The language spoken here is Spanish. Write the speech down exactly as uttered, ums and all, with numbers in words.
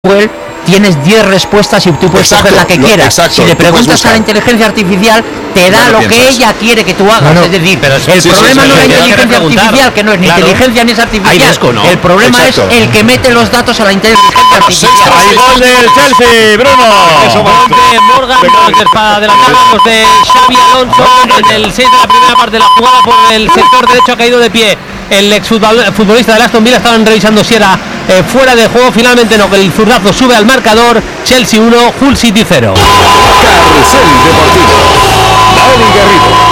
Google tienes diez respuestas y tú puedes exacto, coger la que lo, quieras. Exacto, si le preguntas a la inteligencia artificial, te da lo, lo que ella quiere que tú hagas. Bueno, es decir, pero el sí, problema sí, sí, no es sí, la sí, inteligencia artificial, que no es ni claro. inteligencia ni es artificial. Vesco, ¿no? El problema exacto. es el que mete los datos a la inteligencia artificial. Al gol del Chelsea, Bruno. Gol de Morgan, para adelantarnos de Xabi Alonso en el seis de la primera parte de la jugada por el sector derecho, ha caído de pie el exfutbolista del Aston Villa. Estaban revisando si era eh, fuera de juego, finalmente no, que el zurdazo sube al marcador. Chelsea uno, Hull City cero. Carrusel Deportivo. Dani Garrido.